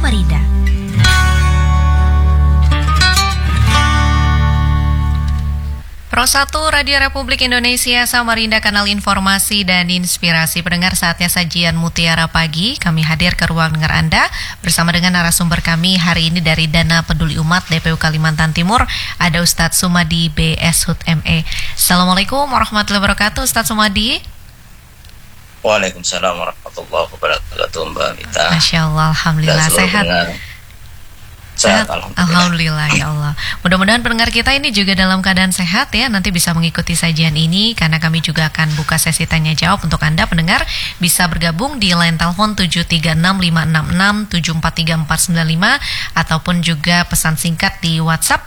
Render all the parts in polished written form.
Samarinda. Pro 1 Radio Republik Indonesia Samarinda, kanal informasi dan inspirasi. Pendengar, saatnya sajian Mutiara Pagi. Kami hadir ke ruang dengar Anda bersama dengan narasumber kami hari ini dari Dana Peduli Umat DPU Kalimantan Timur. Ada Ustadz Sumadi BS Hud ME. Assalamualaikum warahmatullahi wabarakatuh, Ustadz Sumadi. Waalaikumsalam warahmatullahi wabarakatuh, Mbak Mita. Masya Allah, Alhamdulillah sehat. Sehat, Alhamdulillah ya Allah. Mudah-mudahan pendengar kita ini juga dalam keadaan sehat ya. Nanti bisa mengikuti sajian ini karena kami juga akan buka sesi tanya jawab untuk Anda pendengar. Bisa bergabung di line telepon 736-566-743495 ataupun juga pesan singkat di WhatsApp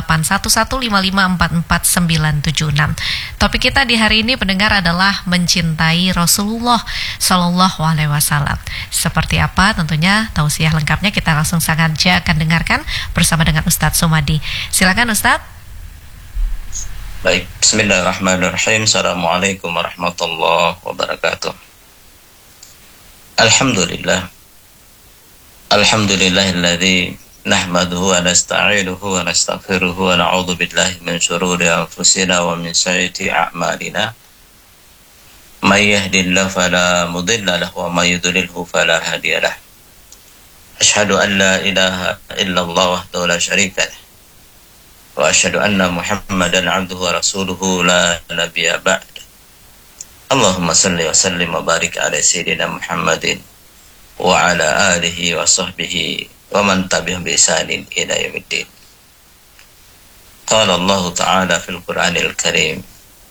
081155449976. Topik kita di hari ini pendengar adalah mencintai Rasulullah Shallallahu Alaihi Wasallam. Seperti apa tentunya tausiah lengkapnya kita langsung saja akan dengar bersama dengan Ustadz Sumadi. Silakan Ustadz. Baik, bismillahirrahmanirrahim. Assalamualaikum warahmatullahi wabarakatuh. Alhamdulillah. Alhamdulillahilladzi nahmaduhu wa nasta'inuhu wa nastaghfiruhu wa na'udzu billahi min syururi anfusina wa min sayyiati a'malina. May yahdihillahu fala mudilla lahu wa may yudlilhu fala hadiya lahu. Asyhadu an la ilaha illallah wahdahu la syarika lah wa asyhadu anna Muhammadan abduhu wa rasuluhu la nabiyya ba'd. Allahumma salli wa sallim wa barik ala sayyidina Muhammadin wa ala alihi wa sahbihi wa man tabi'ahum bi ihsanin ila yaumiddin. Qala Allah ta'ala fil Qur'anil Karim.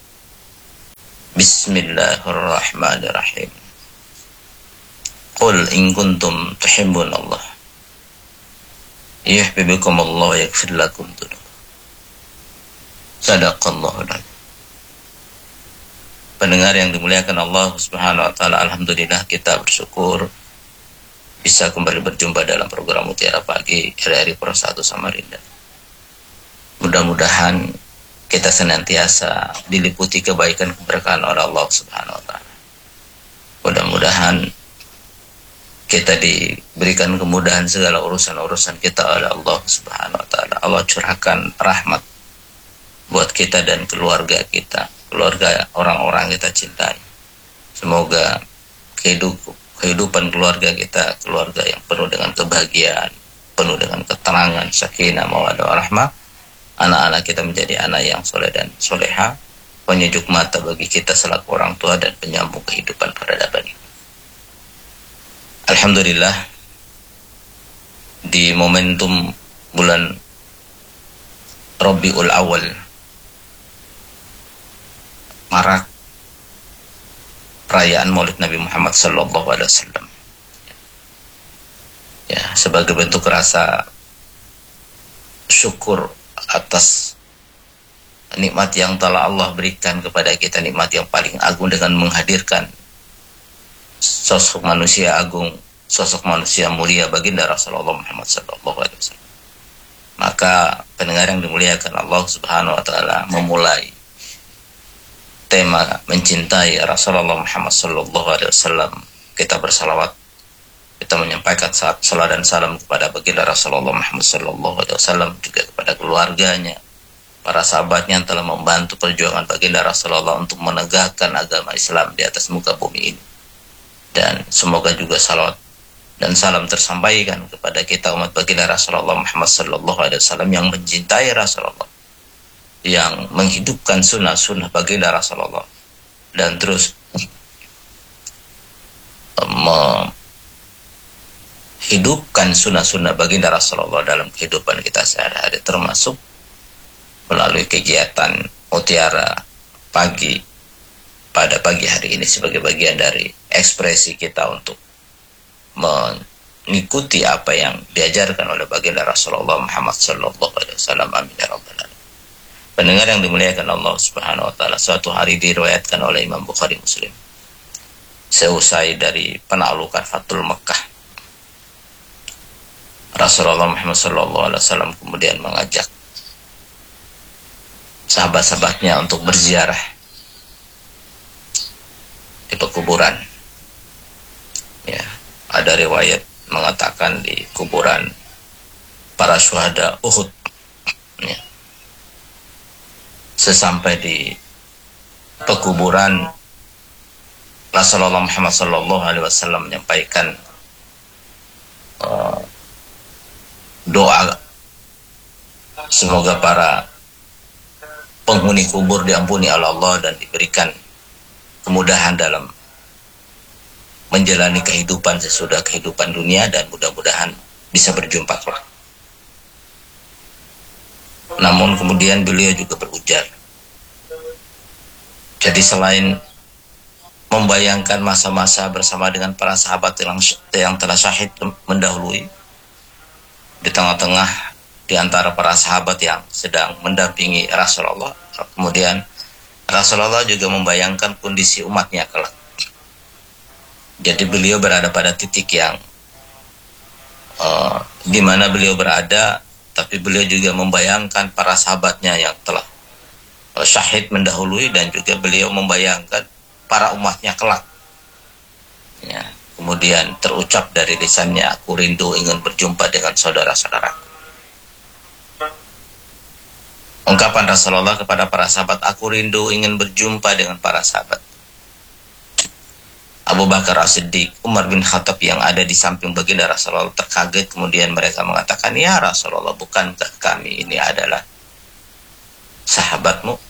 Bismillahirrahmanirrahim. Qul in kuntum tuhibbun Allah yuhibbukum Allah wa yaghfir lakum dzunub. Shadaqallahu adzim. Pendengar yang dimuliakan Allah Subhanahu wa taala, alhamdulillah kita bersyukur bisa kembali berjumpa dalam program Mutiara Pagi RRI Pro 1 Samarinda. Mudah-mudahan kita senantiasa diliputi kebaikan keberkahan oleh Allah Subhanahu wa taala. Mudah-mudahan kita diberikan kemudahan segala urusan-urusan kita oleh Allah Subhanahu wa taala. Allah curahkan rahmat buat kita dan keluarga kita, keluarga orang-orang kita cintai. Semoga kehidupan keluarga kita, keluarga yang penuh dengan kebahagiaan, penuh dengan ketenangan, sakinah, mawaddah, rahmah. Anak-anak kita menjadi anak yang soleh dan soleha, penyejuk mata bagi kita selaku orang tua dan penyambung kehidupan peradaban ini. Alhamdulillah, di momentum bulan Rabiul Awal marak perayaan Maulid Nabi Muhammad sallallahu alaihi wasallam. Ya, sebagai bentuk rasa syukur atas nikmat yang telah Allah berikan kepada kita, nikmat yang paling agung dengan menghadirkan sosok manusia agung, sosok manusia mulia baginda Rasulullah Muhammad sallallahu alaihi wasallam. Maka pendengar yang dimuliakan Allah Subhanahu wa taala memulai tema mencintai Rasulullah Muhammad sallallahu alaihi wasallam. Kita bersalawat, kita menyampaikan salat dan salam kepada baginda Rasulullah Muhammad sallallahu alaihi wasallam, juga kepada keluarganya, para sahabatnya yang telah membantu perjuangan baginda Rasulullah untuk menegakkan agama Islam di atas muka bumi ini. Dan semoga juga salawat dan salam tersampaikan kepada kita umat baginda Rasulullah Muhammad sallallahu alaihi wasallam yang mencintai Rasulullah, yang menghidupkan sunnah-sunnah baginda Rasulullah dan terus menghidupkan sunnah-sunnah baginda Rasulullah dalam kehidupan kita sehari-hari, termasuk melalui kegiatan Mutiara Pagi pada pagi hari ini sebagai bagian dari ekspresi kita untuk mengikuti apa yang diajarkan oleh baginda Rasulullah Muhammad sallallahu alaihi wasallam. Amin ya rabbal alamin. Pendengar yang dimuliakan Allah Subhanahu wa taala, suatu hari diriwayatkan oleh Imam Bukhari Muslim, seusai dari penaklukan Fathul Mekah, Rasulullah Muhammad sallallahu alaihi wasallam kemudian mengajak sahabat-sahabatnya untuk berziarah di pekuburan. Ya, ada riwayat mengatakan di kuburan para syuhada Uhud, ya. Sesampai di pekuburan, Rasulullah Muhammad SAW menyampaikan doa semoga para penghuni kubur diampuni oleh Allah dan diberikan kemudahan dalam menjalani kehidupan sesudah kehidupan dunia, dan mudah-mudahan bisa berjumpa kelak. Namun kemudian beliau juga berujar, jadi selain membayangkan masa-masa bersama dengan para sahabat yang telah syahid mendahului, di tengah-tengah di antara para sahabat yang sedang mendampingi Rasulullah, kemudian Rasulullah juga membayangkan kondisi umatnya kelak. Jadi beliau berada pada titik yang di mana beliau berada, tapi beliau juga membayangkan para sahabatnya yang telah syahid mendahului, dan juga beliau membayangkan para umatnya kelak. Ya, kemudian terucap dari lisannya, aku rindu ingin berjumpa dengan saudara-saudaraku. Ungkapan Rasulullah kepada para sahabat, aku rindu ingin berjumpa dengan para sahabat. Abu Bakar As-Siddiq, Umar bin Khattab yang ada di samping baginda Rasulullah terkaget, kemudian mereka mengatakan, ya Rasulullah, bukankah kami ini adalah sahabatmu?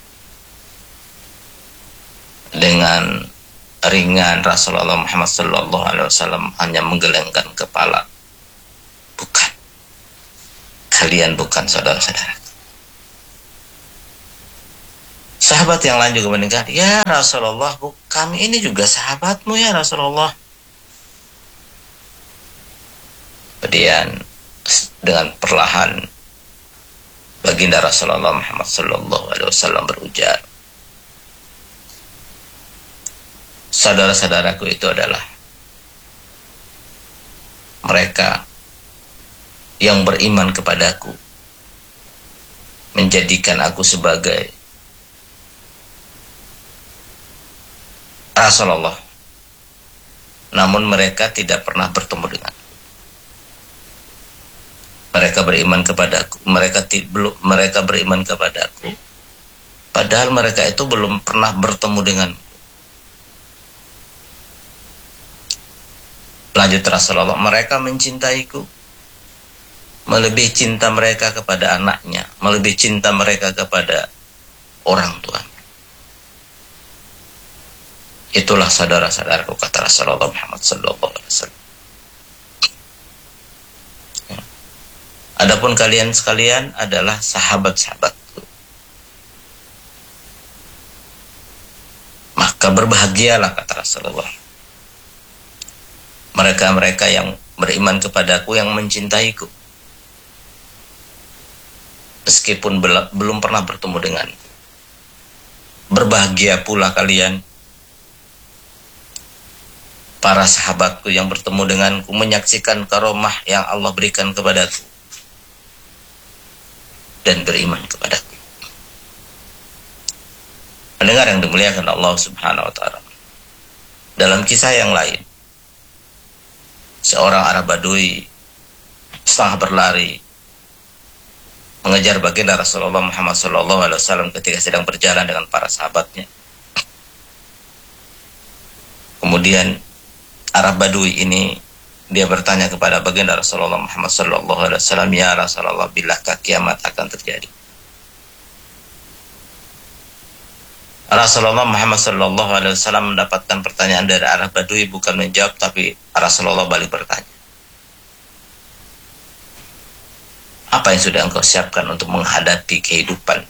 Dengan ringan Rasulullah Muhammad SAW hanya menggelengkan kepala, bukan, kalian bukan saudara-saudara. Sahabat yang lain juga mendengar, ya Rasulullah, kami ini juga sahabatmu ya Rasulullah. Kemudian dengan perlahan baginda Rasulullah Muhammad SAW berujar, saudara-saudaraku itu adalah mereka yang beriman kepadaku, menjadikan aku sebagai Rasulullah, namun mereka tidak pernah bertemu dengan. Mereka beriman kepadaku, mereka beriman kepadaku, padahal mereka itu belum pernah bertemu dengan. Lanjut Rasulullah, mereka mencintaiku melebihi cinta mereka kepada anaknya, melebihi cinta mereka kepada orang tua. Itulah saudara-saudaraku, kata Rasulullah Muhammad SAW. Adapun kalian sekalian adalah sahabat-sahabatku, maka berbahagialah, kata Rasulullah, mereka-mereka yang beriman kepadaku, yang mencintaiku, meskipun belum pernah bertemu denganku. Berbahagia pula kalian, para sahabatku yang bertemu denganku, menyaksikan karomah yang Allah berikan kepadaku dan beriman kepadaku. Mendengar yang dimuliakan Allah Subhanahu wa ta'ala, dalam kisah yang lain, seorang Arab Badui setengah berlari mengejar baginda Rasulullah Muhammad SAW ketika sedang berjalan dengan para sahabatnya. Kemudian Arab Badui ini, dia bertanya kepada baginda Rasulullah Muhammad SAW, ya Rasulullah, bilakah kiamat akan terjadi? Rasulullah Muhammad SAW mendapatkan pertanyaan dari Arab Badui, bukan menjawab, tapi Rasulullah balik bertanya, apa yang sudah engkau siapkan untuk menghadapi kehidupan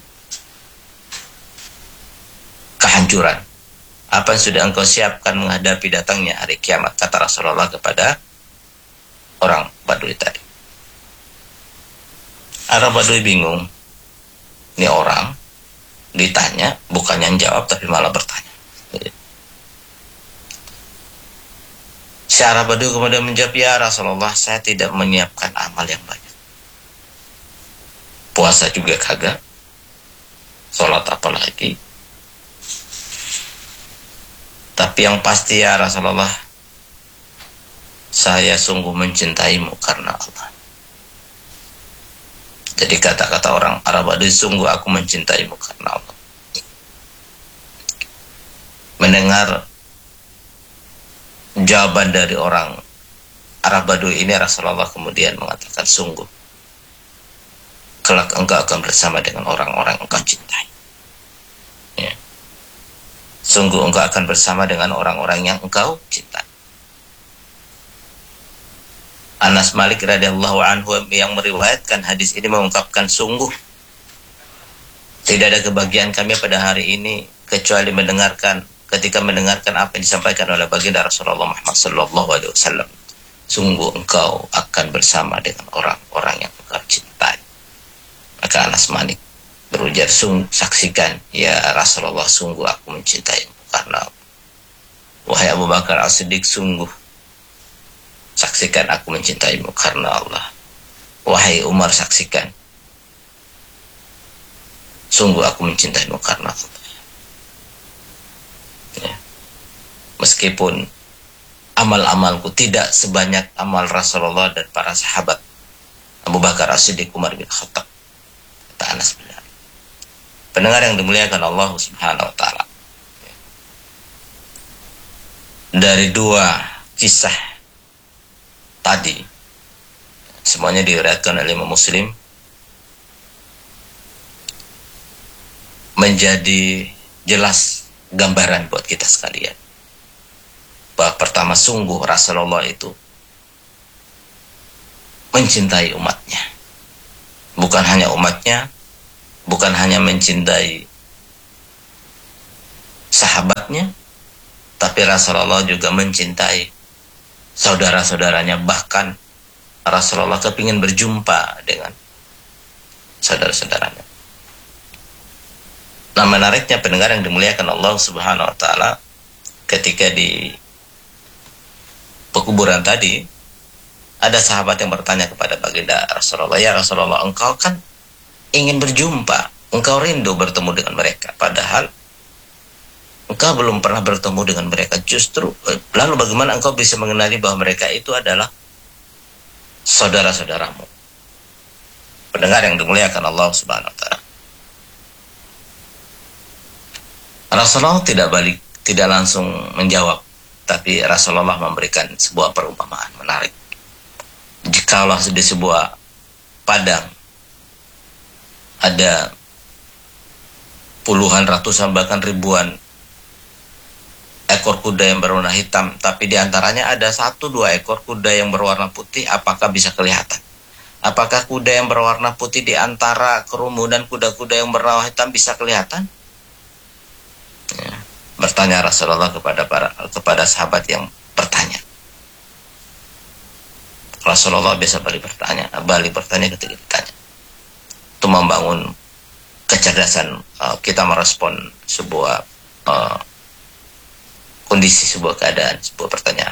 kehancuran? Apa yang sudah engkau siapkan menghadapi datangnya hari kiamat? Kata Rasulullah kepada orang Badui tadi. Arab Badui bingung. Ini orang ditanya, bukannya jawab, tapi malah bertanya. Si Arab Badui kemudian menjawab, ya Rasulullah, saya tidak menyiapkan amal yang banyak. Puasa juga kagak. Sholat apalagi. Tapi yang pasti ya Rasulullah, saya sungguh mencintaimu karena Allah. Jadi kata-kata orang Arab Badui, sungguh aku mencintaimu karena Allah. Mendengar jawaban dari orang Arab Badui ini, Rasulullah kemudian mengatakan, sungguh kelak engkau akan bersama dengan orang-orang engkau cintai. Ya. Sungguh engkau akan bersama dengan orang-orang yang engkau cintai. Anas Malik radhiyallahu anhu yang meriwayatkan hadis ini mengungkapkan, sungguh tidak ada kebahagiaan kami pada hari ini kecuali ketika mendengarkan apa yang disampaikan oleh baginda Rasulullah Muhammad sallallahu alaihi wasallam. Sungguh engkau akan bersama dengan orang-orang yang engkau cintai. Maka Anas Malik berujar, saksikan ya Rasulullah, sungguh aku mencintaimu karena wahai Abu Bakar As-Siddiq, sungguh saksikan aku mencintaimu karena Allah. Wahai Umar, saksikan, sungguh aku mencintaimu karena Allah. Ya. Meskipun amal-amalku tidak sebanyak amal Rasulullah dan para sahabat Abu Bakar As-Siddiq, Umar bin Khattab, kata Anas bin Malik. Pendengar yang dimuliakan Allah Subhanahu wa taala, dari dua kisah tadi semuanya diriwayatkan oleh Imam Muslim, menjadi jelas gambaran buat kita sekalian bahwa pertama, sungguh Rasulullah itu mencintai umatnya. Bukan hanya umatnya, bukan hanya mencintai sahabatnya, tapi Rasulullah juga mencintai saudara-saudaranya. Bahkan Rasulullah kepingin berjumpa dengan saudara-saudaranya. Nah, menariknya pendengar yang dimuliakan Allah Subhanahu wa taala, ketika di pekuburan tadi ada sahabat yang bertanya kepada baginda Rasulullah, ya Rasulullah, engkau kan ingin berjumpa, engkau rindu bertemu dengan mereka, padahal engkau belum pernah bertemu dengan mereka. Justru lalu bagaimana engkau bisa mengenali bahwa mereka itu adalah saudara-saudaramu? Pendengar yang dimuliakan Allah Subhanahu wa taala, Rasulullah tidak langsung menjawab, tapi Rasulullah memberikan sebuah perumpamaan menarik. Jikalau di sebuah padang ada puluhan, ratusan, bahkan ribuan ekor kuda yang berwarna hitam, tapi diantaranya ada 1-2 ekor kuda yang berwarna putih, apakah bisa kelihatan? Apakah kuda yang berwarna putih di antara kerumunan kuda-kuda yang berwarna hitam bisa kelihatan? Ya, bertanya Rasulullah kepada sahabat yang bertanya. Rasulullah biasa balik bertanya ketika ditanya. Itu membangun kecerdasan kita merespon sebuah kondisi, sebuah keadaan, sebuah pertanyaan.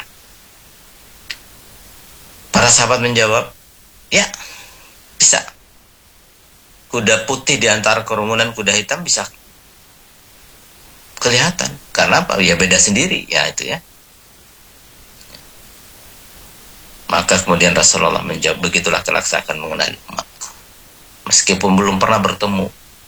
Para sahabat menjawab, ya, bisa. Kuda putih di antara kerumunan kuda hitam bisa kelihatan. Karena apa? Ya beda sendiri, ya itu ya. Maka kemudian Rasulullah menjawab, begitulah kelak saya akan mengenali umatku. Meskipun belum pernah bertemu,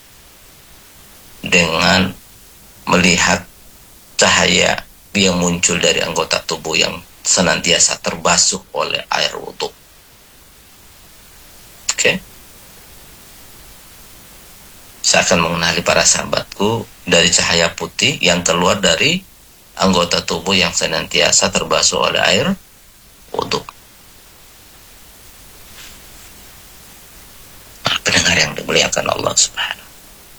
dengan melihat cahaya yang muncul dari anggota tubuh yang senantiasa terbasuh oleh air wudhu. Oke? Saya akan mengenali para sahabatku dari cahaya putih yang keluar dari anggota tubuh yang senantiasa terbasuh oleh air wudhu. Pendengar yang dimuliakan Allah Subhanahu.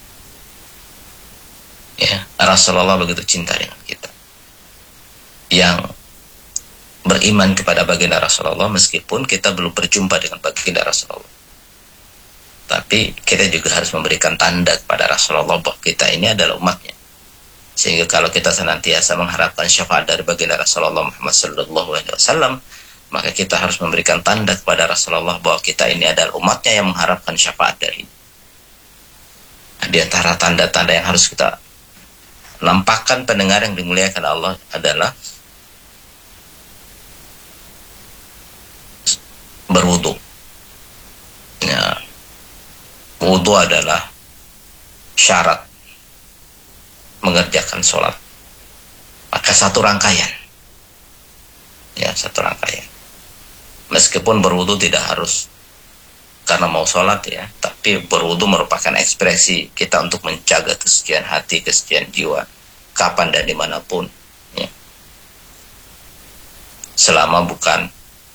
Ya, Rasulullah begitu cinta dengan kita, yang beriman kepada baginda Rasulullah meskipun kita belum berjumpa dengan baginda Rasulullah. Tapi kita juga harus memberikan tanda kepada Rasulullah bahwa kita ini adalah umatnya. Sehingga kalau kita senantiasa mengharapkan syafaat dari baginda Rasulullah Muhammad sallallahu alaihi wasallam, maka kita harus memberikan tanda kepada Rasulullah bahwa kita ini adalah umatnya yang mengharapkan syafaat dari. Nah, di antara tanda-tanda yang harus kita nampakkan, pendengar yang dimuliakan Allah, adalah wudu adalah syarat mengerjakan sholat. Maka satu rangkaian. Ya, satu rangkaian. Meskipun berwudu tidak harus karena mau sholat ya, tapi berwudu merupakan ekspresi kita untuk menjaga kesucian hati, kesucian jiwa, kapan dan dimanapun. Ya. Selama bukan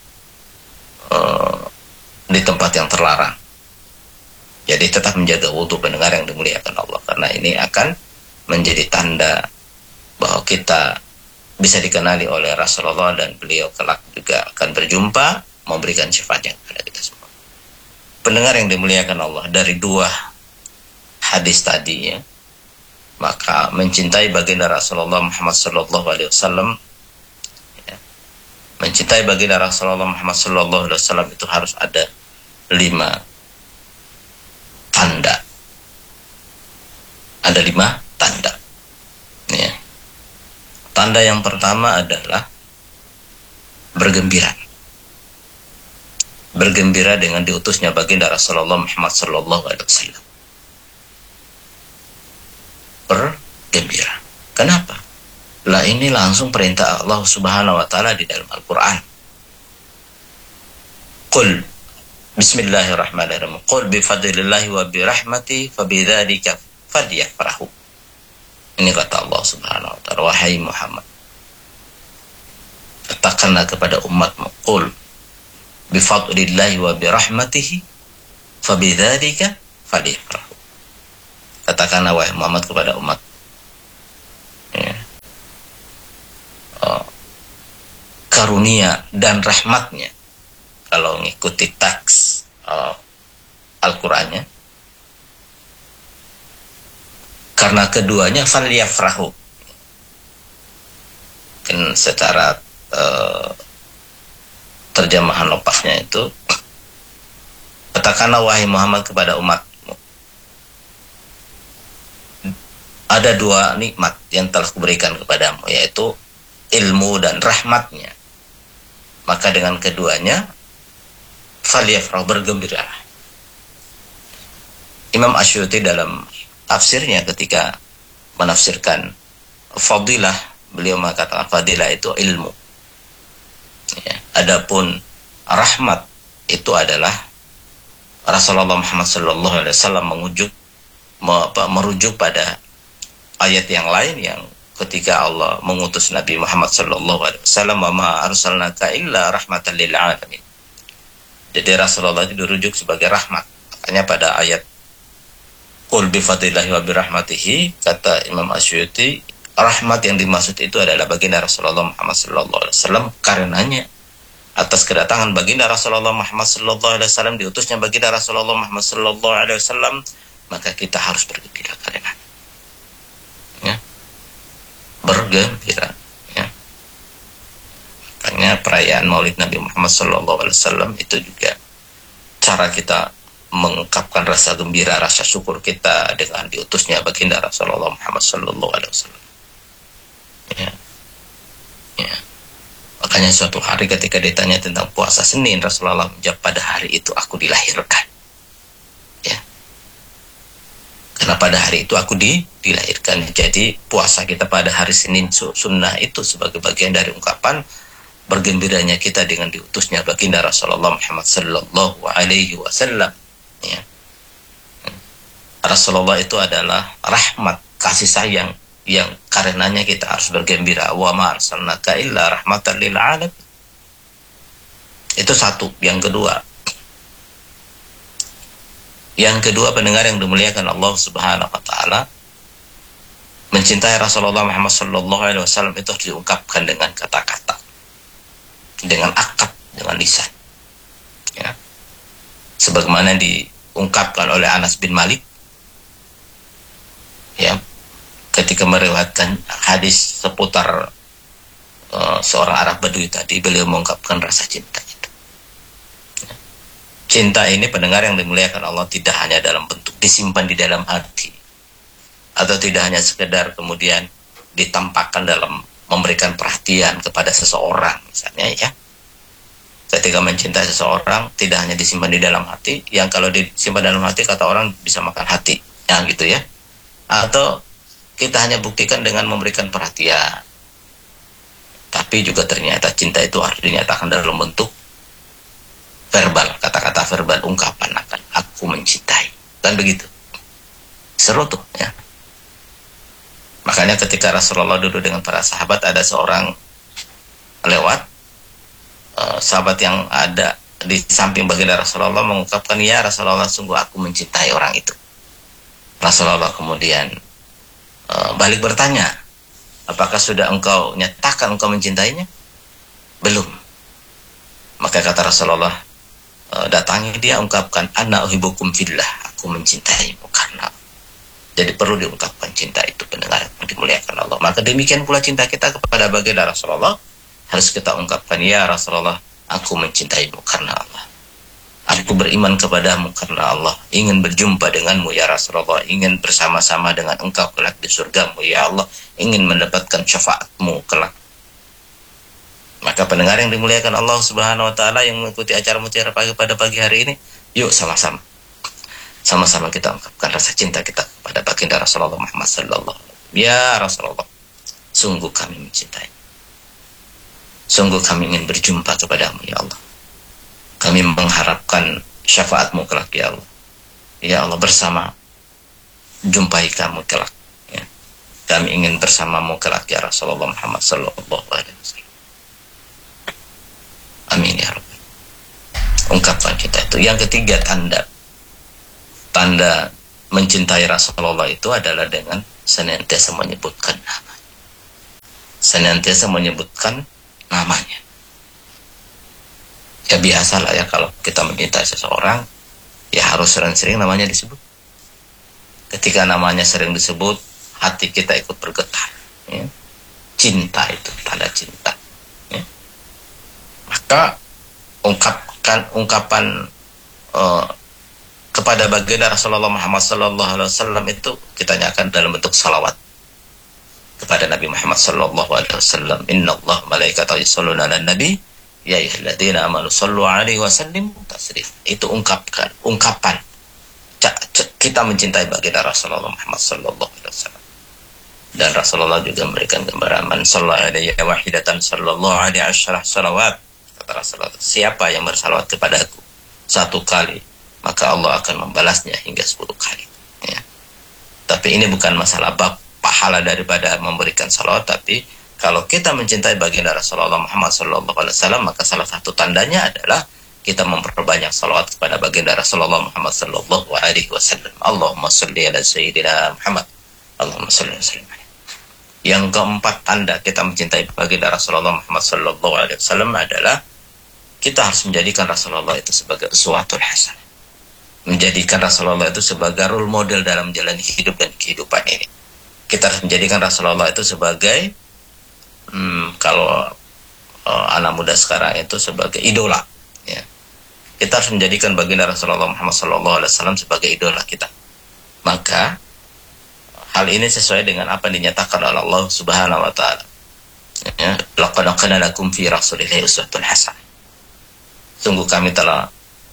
di tempat yang terlarang. Jadi tetap menjaga wudu pendengar yang dimuliakan Allah, karena ini akan menjadi tanda bahwa kita bisa dikenali oleh Rasulullah dan beliau kelak juga akan berjumpa memberikan syafaatnya kepada kita semua. Pendengar yang dimuliakan Allah, dari dua hadis tadi ya, maka mencintai baginda Rasulullah Muhammad sallallahu alaihi wasallam, ya, mencintai baginda Rasulullah Muhammad sallallahu alaihi wasallam itu harus ada 5 tanda. Ada 5 tanda. Ya. Tanda yang pertama adalah bergembira. Bergembira dengan diutusnya baginda Rasulullah Muhammad sallallahu alaihi wasallam. Bergembira. Kenapa? Lah ini langsung perintah Allah Subhanahu wa taala di dalam Al-Qur'an. Qul Bismillahirrahmanirrahim. Qul bi fadlillahi wa bi rahmati fabidzalika falyafrahu. Ini kata Allah Subhanahu wa taala, wahai Muhammad, katakanlah kepada umatmu, qul bi fadlillahi wa bi rahmatihi fabidzalika falyafrahu. Katakanlah wahai Muhammad kepada umat, ya, karunia dan rahmatnya, kalau mengikuti teks Al-Qur'annya, karena keduanya falyafrahu. Kan secara terjemahan lopasnya itu, katakanlah wahai Muhammad kepada umatmu, ada 2 nikmat yang telah kuberikan kepadamu, yaitu ilmu dan rahmatnya. Maka dengan keduanya falyafrahu, bergembira. Imam Asy'uti dalam tafsirnya ketika menafsirkan fadilah, beliau mengatakan fadilah itu ilmu. Ya. Adapun rahmat itu adalah Rasulullah Muhammad sallallahu alaihi wasallam merujuk pada ayat yang lain yang ketika Allah mengutus Nabi Muhammad sallallahu alaihi wasallam, wa ma arsalnaka illa rahmatan lil alamin. Jadi Rasulullah itu dirujuk sebagai rahmat. Makanya pada ayat qul bi fadlillahi wa bi rahmatihi, kata Imam Asy'uti, rahmat yang dimaksud itu adalah baginda Rasulullah Muhammad sallallahu alaihi wasallam, karenanya atas kedatangan baginda Rasulullah Muhammad sallallahu alaihi wasallam, diutusnya baginda Rasulullah Muhammad sallallahu alaihi wasallam, maka kita harus bergembira karena ya, bergembira ya. Makanya perayaan Maulid Nabi Muhammad sallallahu alaihi wasallam itu juga cara kita mengungkapkan rasa gembira, rasa syukur kita dengan diutusnya baginda Rasulullah Muhammad sallallahu alaihi wasallam. Ya. Ya. Makanya suatu hari ketika ditanya tentang puasa Senin, Rasulullah menjawab, pada hari itu aku dilahirkan. Ya. Karena pada hari itu aku dilahirkan. Jadi puasa kita pada hari Senin sunnah itu sebagai bagian dari ungkapan bergembiranya kita dengan diutusnya baginda Rasulullah Muhammad sallallahu alaihi wasallam. Ya. Rasulullah itu adalah rahmat, kasih sayang yang karenanya kita harus bergembira. Wa ma arsalnaka illa rahmatan lil alamin. Itu satu. Yang kedua pendengar yang dimuliakan Allah Subhanahu wa taala, mencintai Rasulullah Muhammad sallallahu alaihi wasallam itu harus diungkapkan dengan kata-kata, dengan akad, dengan lisan. Ya. Sebagaimana diungkapkan oleh Anas bin Malik, ya, ketika meriwayatkan hadis seputar seorang Arab Badui tadi, beliau mengungkapkan rasa cinta itu. Ya. Cinta ini pendengar yang dimuliakan Allah tidak hanya dalam bentuk disimpan di dalam hati, atau tidak hanya sekedar kemudian ditampakkan dalam memberikan perhatian kepada seseorang misalnya ya. ketika mencintai seseorang tidak hanya disimpan di dalam hati, yang kalau disimpan dalam hati kata orang bisa makan hati, ya gitu ya. Atau kita hanya buktikan dengan memberikan perhatian. Tapi juga ternyata cinta itu harus dinyatakan dalam bentuk verbal, kata-kata verbal, ungkapan akan aku mencintai. Kan begitu. Seru tuh ya. Makanya ketika Rasulullah duduk dengan para sahabat, ada seorang lewat, sahabat yang ada di samping baginda Rasulullah mengungkapkan, ya Rasulullah, sungguh aku mencintai orang itu. Rasulullah kemudian balik bertanya, apakah sudah engkau nyatakan engkau mencintainya? Belum. Maka kata Rasulullah, datangi dia, ungkapkan, ana uhibbukum fillah, aku mencintaimu karena. Jadi perlu diungkapkan cinta itu, pendengar yang dimuliakan Allah. Maka demikian pula cinta kita kepada baginda Rasulullah, harus kita ungkapkan, ya Rasulullah, aku mencintaimu karena Allah. Aku beriman kepadamu karena Allah. Ingin berjumpa denganmu ya Rasulullah. Ingin bersama-sama dengan engkau kelak di surgamu ya Allah. Ingin mendapatkan syafaatmu kelak. Maka pendengar yang dimuliakan Allah Subhanahu wa ta'ala, yang mengikuti acara Mutiara Pagi pada pagi hari ini, yuk sama-sama. Sama-sama kita ungkapkan rasa cinta kita kepada baginda Rasulullah Muhammad sallallahu alaihi wasallam. Ya Rasulullah, sungguh kami mencintai. Sungguh kami ingin berjumpa kepadamu ya Allah. Kami mengharapkan syafaatmu kelak ya Allah. Ya Allah, bersama jumpai kamu kelak ya. Kami ingin bersamamu kelak ya Rasulullah Muhammad sallallahu alaihi wasallam. Amin ya Rabbi. Ungkapkan kita itu. Yang ketiga, tanda mencintai Rasulullah itu adalah dengan senantiasa menyebutkan nama. Senantiasa menyebutkan namanya. Ya biasalah ya, kalau kita mencintai seseorang, ya harus sering-sering namanya disebut. Ketika namanya sering disebut, hati kita ikut bergetar ya. Cinta itu tanda cinta ya. Maka ungkapan kepada baginda Rasulullah Muhammad sallallahu alaihi wasallam itu kita nyatakan dalam bentuk salawat kepada Nabi Muhammad sallallahu alaihi wasallam. Innallaha malaikatahu yusholluna 'alan nabi ya ayyuhalladzina amanu shallu 'alaihi wa sallimu taslima. Itu ungkapan kita mencintai baginda Rasulullah Muhammad sallallahu alaihi wasallam. Dan Rasulullah juga memberikan gambaran, man shalla 'alaihi wahidatan sallallahu alaihi asyara salawat. Kata Rasulullah, siapa yang bersalawat kepadaku satu kali, maka Allah akan membalasnya hingga 10 kali ya. Tapi ini bukan masalah bab pahala daripada memberikan salawat, tapi kalau kita mencintai baginda Rasulullah Muhammad SAW, maka salah satu tandanya adalah kita memperbanyak salawat kepada baginda Rasulullah Muhammad SAW. Allahumma salli ala sayyidina Muhammad, Allahumma salli ala sayyidina Muhammad. Yang keempat tanda kita mencintai baginda Rasulullah Muhammad SAW adalah kita harus menjadikan Rasulullah itu sebagai uswatul hasanah. Menjadikan Rasulullah itu sebagai role model dalam jalan hidup dan kehidupan ini. Kita harus menjadikan Rasulullah itu sebagai kalau anak muda sekarang itu sebagai idola ya. Kita harus menjadikan baginda Rasulullah Muhammad SAW sebagai idola kita. Maka hal ini sesuai dengan apa yang dinyatakan oleh Allah Subhanahu wa ta'ala ya, laqad kana lakum fi rasulillahi uswatun hasanah. Sungguh kami telah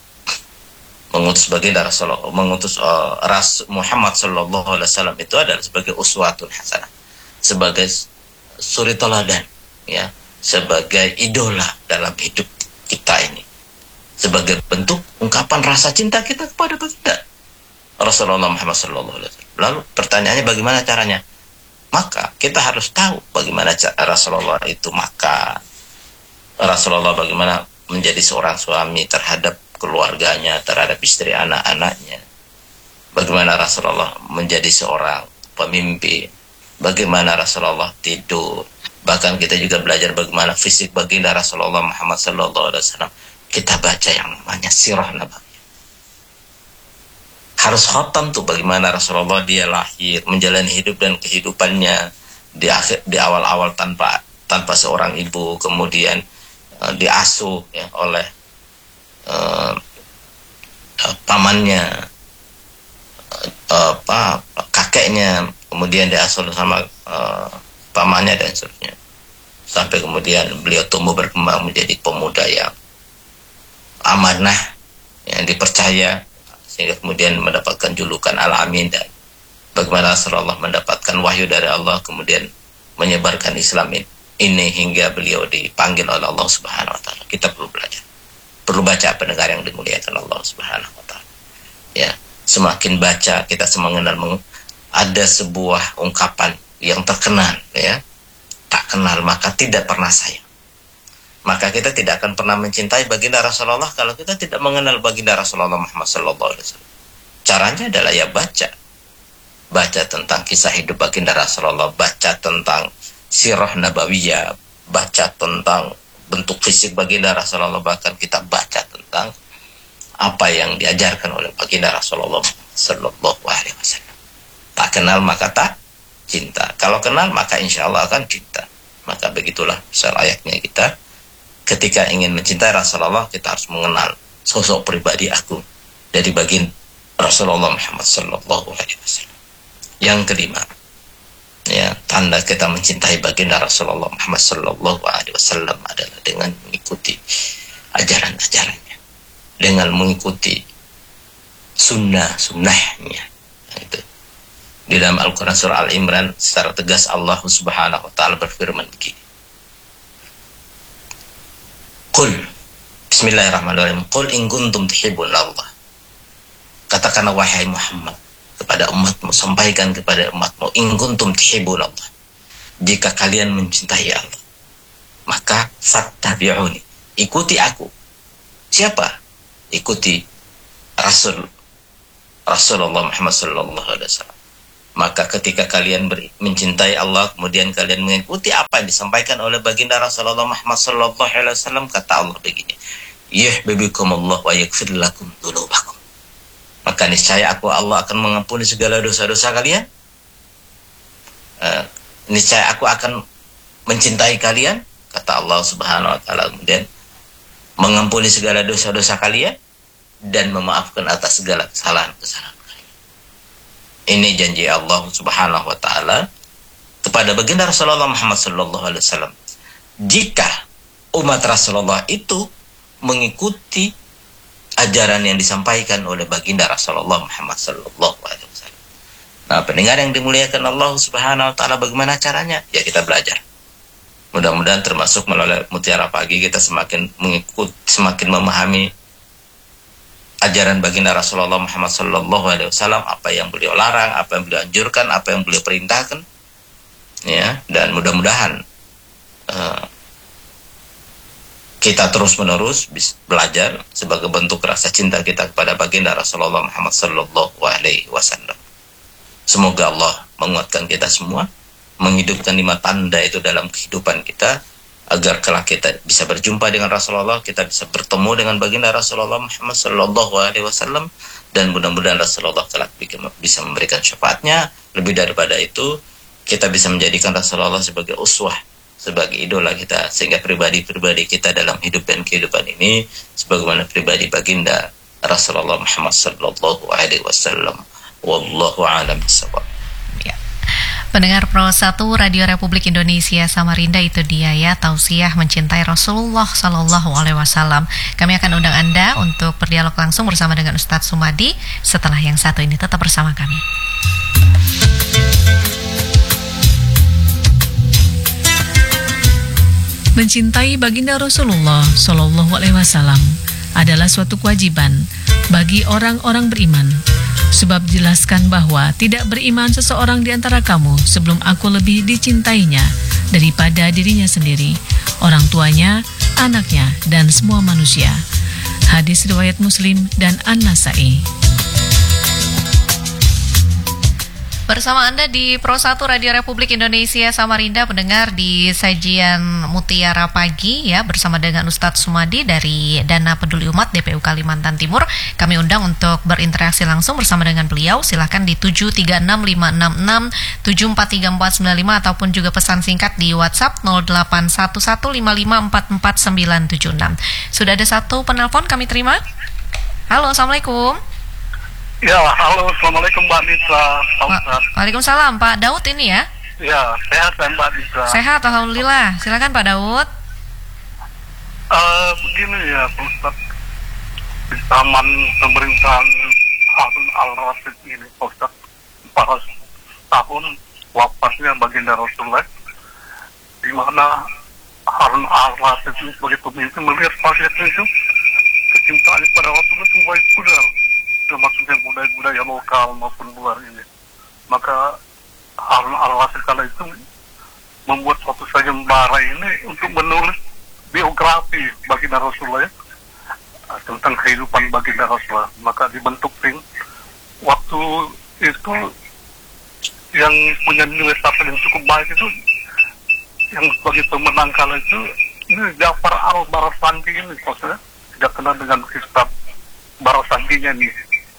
mengutus baginda Rasulullah, mengutus Muhammad sallallahu alaihi wasallam itu adalah sebagai uswatun hasanah, sebagai suri teladan ya, sebagai idola dalam hidup kita ini, sebagai bentuk ungkapan rasa cinta kita kepada baginda Rasulullah Muhammad sallallahu alaihi wasallam. Lalu pertanyaannya, bagaimana caranya? Maka kita harus tahu bagaimana cara Rasulullah itu. Maka Rasulullah bagaimana menjadi seorang suami terhadap keluarganya, terhadap istri anak-anaknya. Bagaimana Rasulullah menjadi seorang pemimpin. Bagaimana Rasulullah tidur. Bahkan kita juga belajar bagaimana fisik baginda Rasulullah Muhammad SAW. Kita baca yang namanya sirah nabawiyah. Harus khatam tuh bagaimana Rasulullah dia lahir, menjalani hidup dan kehidupannya di awal-awal tanpa seorang ibu, kemudian diasuh ya, oleh pamannya, kakeknya, kemudian diasuh sama pamannya dan seterusnya, sampai kemudian beliau tumbuh berkembang menjadi pemuda yang amanah, yang dipercaya, sehingga kemudian mendapatkan julukan Al-Amin, dan bagaimana Rasulullah mendapatkan wahyu dari Allah kemudian menyebarkan Islam ini hingga beliau dipanggil oleh Allah Subhanahu wa taala. Kita perlu belajar. Perlu baca, pendengar yang dimuliakan Allah Subhanahu wa taala. Ya, semakin baca kita semakin mengenal ada sebuah ungkapan yang terkenal, ya. Tak kenal maka tidak pernah sayang. Maka kita tidak akan pernah mencintai baginda Rasulullah kalau kita tidak mengenal baginda Rasulullah Muhammad sallallahu alaihi wasallam. Caranya adalah ya baca. Baca tentang kisah hidup baginda Rasulullah, baca tentang sirah nabawiyah, baca tentang bentuk fisik baginda Rasulullah, bahkan kita baca tentang apa yang diajarkan oleh baginda Rasulullah sallallahu alaihi wasallam. Tak kenal maka tak cinta. Kalau kenal maka insya Allah akan cinta. Maka begitulah ayatnya kita. Ketika ingin mencintai Rasulullah, kita harus mengenal sosok pribadi agung dari baginda Rasulullah Muhammad sallallahu alaihi wasallam. Yang kelima, ya, tanda kita mencintai baginda Rasulullah Muhammad sallallahu alaihi wasallam adalah dengan mengikuti ajaran-ajarannya, dengan mengikuti sunnahnya. Itu. Di dalam Al-Quran surah Al-Imran secara tegas Allah Subhanahu wa taala berfirman begini. Qul, bismillahirrahmanirrahim, Qul in kuntum tuhibbunallah. Katakanlah wahai Muhammad kepada umatmu, sampaikan kepada umatmu, in kuntum tuhibbunallah, jika kalian mencintai Allah, maka fattabi'uni, ikuti aku. Siapa? Ikuti Rasulullah Muhammad sallallahu alaihi wasallam. Maka ketika kalian mencintai Allah, kemudian kalian mengikuti apa yang disampaikan oleh baginda Rasulullah Muhammad sallallahu alaihi wasallam, kata Allah begini, yuhibbukumullah wa yaghfir lakum dzunubakum. Maka niscaya Allah akan mengampuni segala dosa-dosa kalian. Niscaya aku akan mencintai kalian, kata Allah Subhanahu wa taala, kemudian mengampuni segala dosa-dosa kalian dan memaafkan atas segala kesalahan-kesalahan. Ini janji Allah Subhanahu wa taala kepada baginda Rasulullah Muhammad sallallahu alaihi wasallam. Jika umat Rasulullah itu mengikuti ajaran yang disampaikan oleh baginda Rasulullah Muhammad sallallahu alaihi wasallam. Nah, pendengar yang dimuliakan Allah Subhanahu wa taala, bagaimana caranya? Ya, kita belajar. Mudah-mudahan termasuk melalui Mutiara Pagi kita semakin memahami ajaran baginda Rasulullah Muhammad sallallahu alaihi wasallam, apa yang beliau larang, apa yang beliau anjurkan, apa yang beliau perintahkan, ya. Dan mudah-mudahan kita terus-menerus belajar sebagai bentuk rasa cinta kita kepada baginda Rasulullah Muhammad sallallahu alaihi wasallam. Semoga Allah menguatkan kita semua, menghidupkan 5 tanda itu dalam kehidupan kita, agar kelak kita bisa berjumpa dengan Rasulullah, kita bisa bertemu dengan baginda Rasulullah Muhammad sallallahu alaihi wasallam, dan mudah-mudahan Rasulullah kelak bisa memberikan syafaatnya. Lebih daripada itu, kita bisa menjadikan Rasulullah sebagai uswah, sebagai idola kita, sehingga pribadi-pribadi kita dalam hidup dan kehidupan ini sebagaimana pribadi baginda Rasulullah Muhammad sallallahu alaihi wasallam. Wallahu a'lam bishawab. Pendengar Pro 1 Radio Republik Indonesia Samarinda, itu dia ya, tausiah mencintai Rasulullah Sallallahu Alaihi Wasallam. Kami akan undang Anda untuk berdialog langsung bersama dengan Ustadz Sumadi setelah yang satu ini. Tetap bersama kami. Mencintai baginda Rasulullah Sallallahu Alaihi Wasallam adalah suatu kewajiban bagi orang-orang beriman. Sebab dijelaskan bahwa tidak beriman seseorang di antara kamu sebelum aku lebih dicintainya daripada dirinya sendiri, orang tuanya, anaknya, dan semua manusia. Hadis riwayat Muslim dan An-Nasa'i. Bersama Anda di Pro 1 Radio Republik Indonesia Samarinda, pendengar di sajian Mutiara Pagi ya, bersama dengan Ustadz Sumadi dari Dana Peduli Umat DPU Kalimantan Timur. Kami undang untuk berinteraksi langsung bersama dengan beliau. Silahkan di 73656674345 ataupun juga pesan singkat di WhatsApp 081155449976. Sudah ada satu penelpon kami terima. Halo, Assalamualaikum. Ya, halo, Assalamualaikum Mbak Nisa. Waalaikumsalam, Pak Daud ini ya? Ya, sehat kan Mbak Nisa? Sehat, Alhamdulillah. Silakan Pak Daud. Begini ya, Pak Ustaz. di zaman pemerintahan Harun al-Rasyid ini, Ustaz, 400 tahun wafatnya baginda Rasulullah, di mana Harun al-Rasyid ini sebagai pemimpin melihat fasilitas itu, kecintaan pada Rasulullah itu baik pudar, termasuknya budaya-budaya lokal maupun luar ini. Maka Harun al-Rasyid kala itu membuat suatu sayembara ini untuk menulis biografi baginda Rasulullah, tentang kehidupan baginda Rasulullah. Maka dibentuk tim. Waktu itu yang punya nilai sastra yang cukup baik itu, yang sebagai pemenang kala itu, ini Ja'far al-Barasandi ini, maksudnya tidak kenal dengan kitab Barasandinya nih.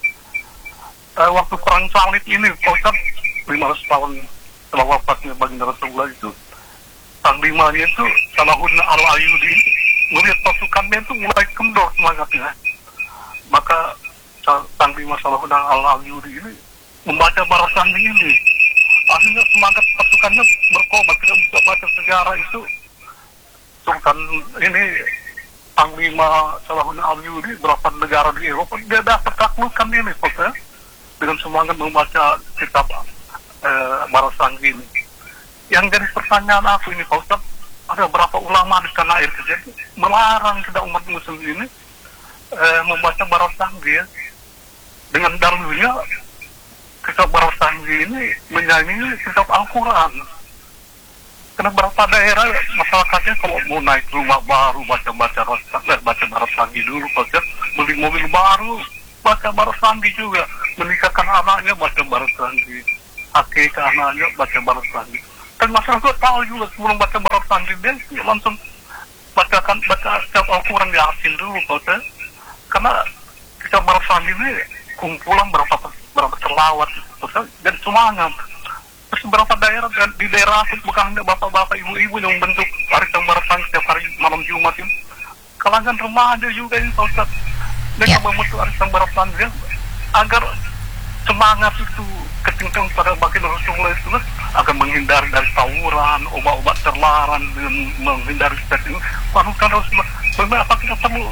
Waktu perang salib ini, Ustaz, 500 tahun setelah wafatnya baginda Rasulullah itu, panglimanya itu Salahuddin al-Ayyubi melihat pasukannya itu mulai kendor semangatnya. Maka Panglima Salahuddin al-Ayyubi ini membaca Barasandi ini, akhirnya semangat pasukannya berkobar. Kita bisa baca sejarah itu, Sultan ini Panglima Salahuddin al-Ayyubi berapa negara di Eropa dia dapat taklukkan ini, Ustaz, dengan semangat membaca kitab Barasandi ini. Yang jadi pertanyaan aku ini, Pak Ustaz, ada berapa ulama di tanah air kejadian melarang kita umat muslim ini membaca Barasandi ya. Dengan dalilnya kitab Barasandi ini menyanyi kitab Al-Quran. Karena berapa daerah masyarakatnya kalau mau naik rumah baru baca Barasandi dulu, Pak Ustaz, beli mobil baru baca Barasandi juga, menikahkan anaknya baca Barasandi, akikah anaknya baca Barasandi. Dan masyarakat tahu juga sebelum baca Barasandi dia langsung baca kitab Al-Quran Yasin dulu, Pak. Karena kitab Barasandi ini kumpulan berapa selawat, dan semangat. Terus beberapa daerah di daerah aku, bukan hanya bapak-bapak ibu-ibu yang membentuk arisan Barasandi setiap hari malam Jumat ini, kalangan remaja juga ini, Pak. Mereka membentuk arisan Barasandi agar semangat itu ketinggian pada baginda Rasulullah itu akan menghindari dari tawuran, obat-obat terlarang, dan menghindari stres ini. Panutan Rasulullah, bagaimana apa kita perlu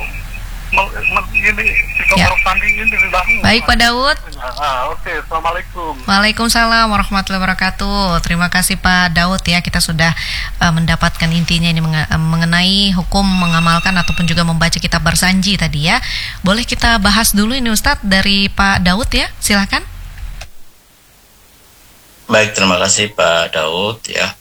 ini Barasandi ini dibangun? Baik Pak Daud. Oke, Assalamualaikum. Waalaikumsalam warahmatullahi wabarakatuh. Terima kasih Pak Daud ya, kita sudah mendapatkan intinya ini mengenai hukum mengamalkan ataupun juga membaca kitab Barsanji tadi ya. Boleh kita bahas dulu ini Ustadz dari Pak Daud ya, silakan. Baik, terima kasih Pak Daud ya.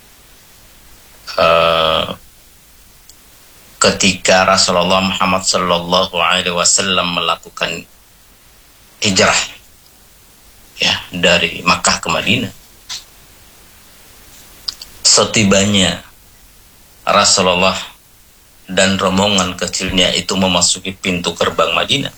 Ketika Rasulullah Muhammad Sallallahu Alaihi Wasallam melakukan hijrah ya dari Makkah ke Madinah, setibanya Rasulullah dan rombongan kecilnya itu memasuki pintu gerbang Madinah,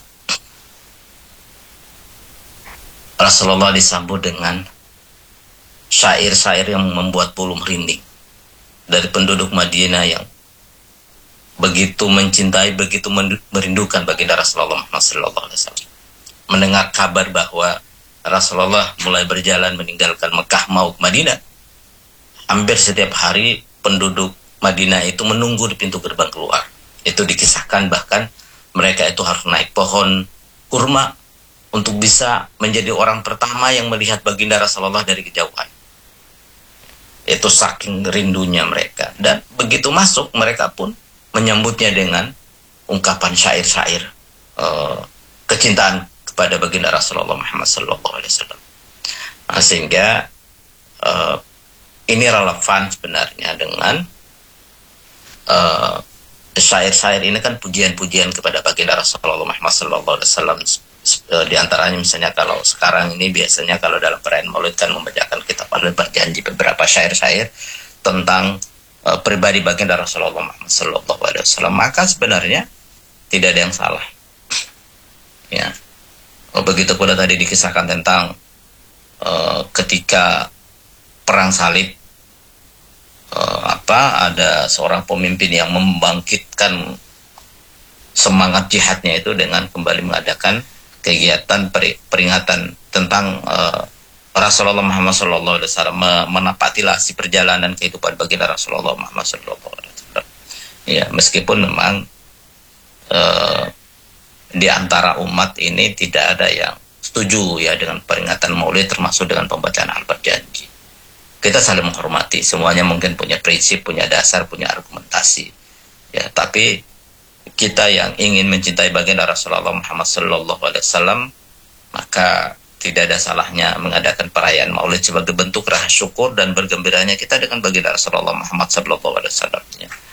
Rasulullah disambut dengan syair-syair yang membuat bulu merinding dari penduduk Madinah yang begitu mencintai, begitu merindukan baginda Rasulullah Muhammad SAW. Mendengar kabar bahwa Rasulullah mulai berjalan meninggalkan Mekah mau ke Madinah, hampir setiap hari penduduk Madinah itu menunggu di pintu gerbang keluar. Itu dikisahkan bahkan mereka itu harus naik pohon kurma untuk bisa menjadi orang pertama yang melihat baginda Rasulullah dari kejauhan. Itu saking rindunya mereka. Dan begitu masuk, mereka pun menyambutnya dengan ungkapan syair-syair kecintaan kepada baginda Rasulullah Muhammad SAW. Sehingga ini relevan sebenarnya dengan syair-syair ini kan pujian-pujian kepada baginda Rasulullah Muhammad SAW. Di antaranya misalnya kalau sekarang ini biasanya kalau dalam perayaan Maulid kan membacakan kitab Maulid berjanji beberapa syair-syair tentang pribadi baginda Rasulullah Muhammad SAW. Maka sebenarnya tidak ada yang salah. Ya. Begitu pula tadi dikisahkan tentang ketika perang salib, ada seorang pemimpin yang membangkitkan semangat jihadnya itu dengan kembali mengadakan kegiatan peringatan tentang Rasulullah Muhammad SAW, menapatilah si perjalanan kehidupan baginda Rasulullah Muhammad SAW. Ya, meskipun memang di antara umat ini tidak ada yang setuju ya dengan peringatan Maulid, termasuk dengan pembacaan Al-Berjanji. Kita saling menghormati, semuanya mungkin punya prinsip, punya dasar, punya argumentasi. Ya, tapi kita yang ingin mencintai baginda Rasulullah Muhammad sallallahu alaihi wasallam, maka tidak ada salahnya mengadakan perayaan Maulid sebagai bentuk rasa syukur dan bergembiranya kita dengan baginda Rasulullah Muhammad sallallahu alaihi wasallam.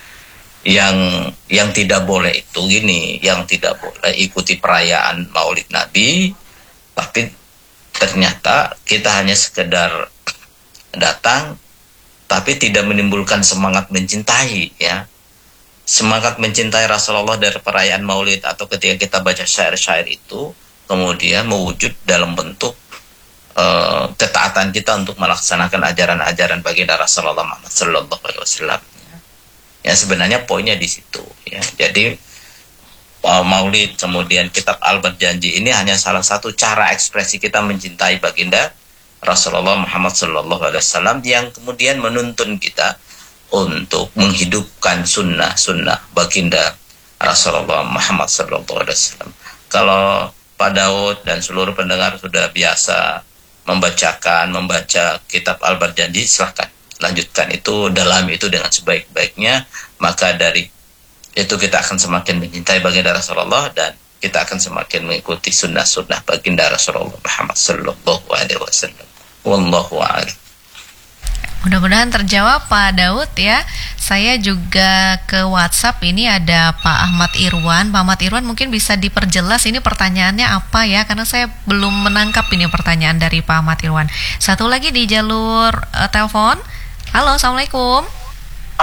Yang tidak boleh itu gini, yang tidak boleh ikuti perayaan Maulid Nabi, tapi ternyata kita hanya sekedar datang, tapi tidak menimbulkan semangat mencintai, ya. Semangat mencintai Rasulullah dari perayaan Maulid atau ketika kita baca syair-syair itu kemudian mewujud dalam bentuk ketaatan kita untuk melaksanakan ajaran-ajaran baginda Rasulullah Muhammad sallallahu alaihi wasallam. Ya, sebenarnya poinnya di situ, ya. Jadi Maulid kemudian kitab Al-Berjanji ini hanya salah satu cara ekspresi kita mencintai baginda Rasulullah Muhammad sallallahu alaihi wasallam yang kemudian menuntun kita untuk menghidupkan sunnah baginda Rasulullah Muhammad sallallahu alaihi wasallam. Kalau Pak Daud dan seluruh pendengar sudah biasa membaca kitab Al-Berjanji, silahkan lanjutkan itu, dalami itu dengan sebaik-baiknya, maka dari itu kita akan semakin mencintai baginda Rasulullah dan kita akan semakin mengikuti sunnah baginda Rasulullah Muhammad sallallahu alaihi wasallam. Wallahu a'lam. Mudah-mudahan terjawab Pak Daud ya. Saya juga ke WhatsApp, ini ada Pak Ahmad Irwan. Pak Ahmad Irwan mungkin bisa diperjelas ini pertanyaannya apa ya, karena saya belum menangkap ini pertanyaan dari Pak Ahmad Irwan. Satu lagi di jalur telepon. Halo, Assalamualaikum.